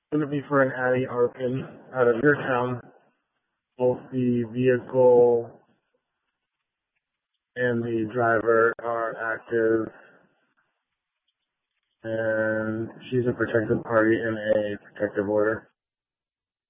going to be for an Addie Arkin out of your town. Both the vehicle and the driver are active, and she's a protected party in a protective order.